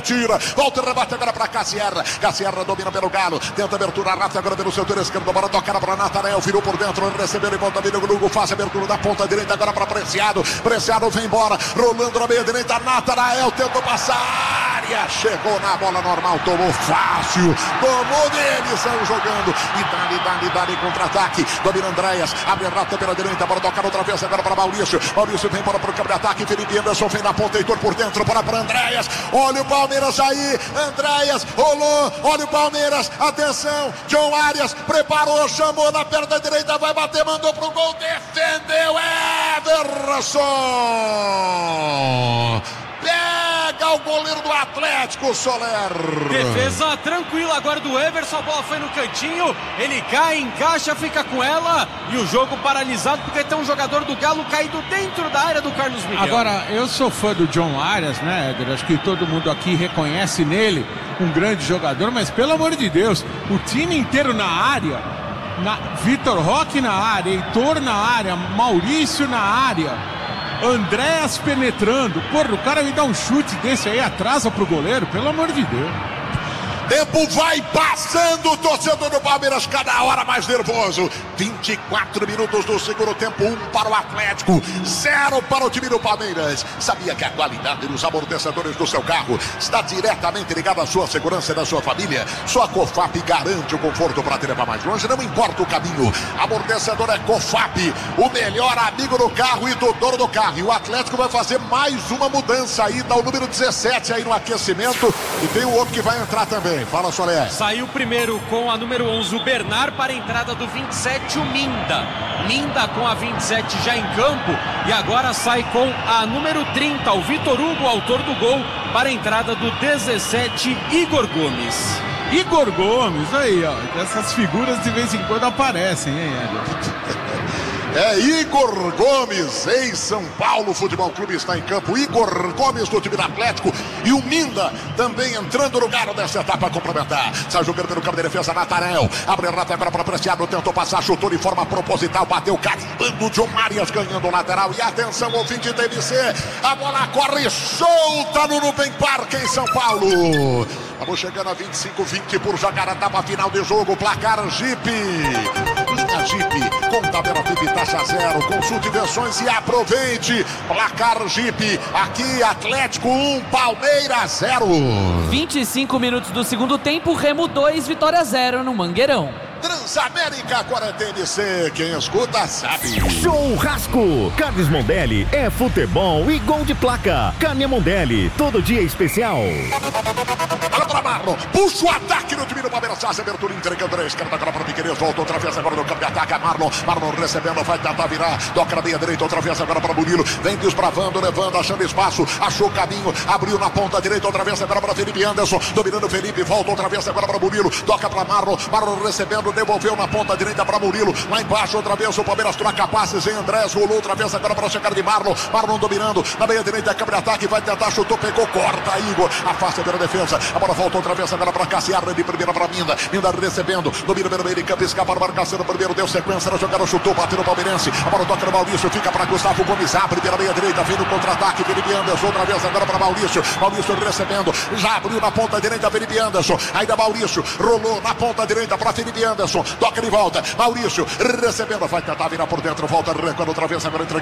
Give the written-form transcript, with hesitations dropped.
tira, volta e rebate agora para Cassierra. Cassierra domina pelo Galo, tenta abertura, rata agora pelo setor esquerdo, bola toca para Natanael, virou por dentro, recebeu e volta, vira o Lugo, faz a abertura da ponta direita agora para Preciado. Preciado vem embora, rolando na meia direita, Natanael tentou passar. Chegou na bola normal, tomou fácil, tomou dele, saiu jogando e dá contra-ataque, domina Andréas, abre a rata pela direita, bola tocar outra vez agora para Maurício vem embora para o campo de ataque, Felipe Anderson vem na ponta, Heitor por dentro, para Andréas, olha o Palmeiras aí, Andréas, rolou, olha o Palmeiras, atenção, John Arias, preparou, chamou na perna direita, vai bater, mandou pro gol, defendeu, Everson! Pega o goleiro do Atlético, Soler. Defesa tranquila agora do Everson, a bola foi no cantinho, ele cai, encaixa, fica com ela e o jogo paralisado porque tem um jogador do Galo caído dentro da área do Carlos Miguel. Agora, eu sou fã do John Arias, né, Éder? Acho que todo mundo aqui reconhece nele um grande jogador, mas pelo amor de Deus, o time inteiro na área, Vitor Roque na área, Heitor na área, Maurício na área, Andréas penetrando. Porra, o cara me dá um chute desse aí, atrasa pro goleiro, pelo amor de Deus. Tempo vai passando, o torcedor do Palmeiras cada hora mais nervoso. 24 minutos do segundo tempo, 1 para o Atlético, 0 para o time do Palmeiras. Sabia que a qualidade dos amortecedores do seu carro está diretamente ligada à sua segurança e da sua família? Só a Cofap garante o conforto para te levar mais longe, não importa o caminho. Amortecedor é Cofap, o melhor amigo do carro e do dono do carro. E o Atlético vai fazer mais uma mudança aí, dá o número 17 aí no aquecimento. E tem o outro que vai entrar também. Fala, Soler. Saiu primeiro com a número 11 o Bernard para a entrada do 27 o Minda com a 27 já em campo e agora sai com a número 30 o Vitor Hugo, autor do gol, para a entrada do 17 Igor Gomes. Igor Gomes, aí ó, essas figuras de vez em quando aparecem, hein, Éder? É Igor Gomes, ex-São Paulo Futebol Clube, está em campo. Igor Gomes do time do Atlético e o Minda também entrando no galo dessa etapa complementar. Sai jogando pelo campo de defesa, Natanael. Abre a rata agora para Preciado, tentou passar, chutou de forma proposital, bateu carimbando o John Arias, ganhando o lateral. E atenção, ouvinte TVC, a bola corre solta no Nubem Parque em São Paulo. Vamos chegando a 25-20 por Jacaretá, final de jogo, placar Jeep. Linha Jeep, com tabela FIP taxa zero, consulte versões e aproveite. Placar Jeep, aqui Atlético 1, Palmeiras 0. 25 minutos do segundo tempo, Remo 2, Vitória 0 no Mangueirão. Transamérica, agora é TNC, quem escuta sabe. Churrasco, Carnes Mondelli é futebol e gol de placa. Carne Mondelli, todo dia especial. Olha para Marlon, puxa o ataque no time do Palmeiras, faz abertura, entregando a esquerda agora para Piqueires, volta outra vez agora no campo de ataque, a Marlon recebendo, vai tentar virar, toca na meia direita, outra vez agora para Murilo, vem desbravando, levando, achando espaço, achou o caminho, abriu na ponta direita, outra vez agora para Felipe Anderson, dominando o Felipe, volta outra vez agora para Murilo, toca para Marlon recebendo, devolveu na ponta direita para Murilo, lá embaixo outra vez o Palmeiras troca passes em Andrés, rolou outra vez agora para chegar de Marlon dominando, na meia direita, câmara de ataque, vai tentar, chutou, pegou, corta, Igor, afasta pela defesa, a bola volta outra vez agora para Cassiarra, de primeira para Minda recebendo, domina pelo meio de campo, escapa para marcação, primeiro deu sequência, na jogada, chutou, bateu no Palmeirense, a bola toca no Maurício, fica para Gustavo Gomes, abre pela meia direita, vem no contra-ataque, Felipe Anderson, outra vez agora para Maurício recebendo, já abriu na ponta direita, Felipe Anderson, ainda Maurício, rolou na ponta direita para Felipe Anderson, toca de volta, Maurício recebendo, vai tentar virar por dentro, volta, recuando outra vez agora,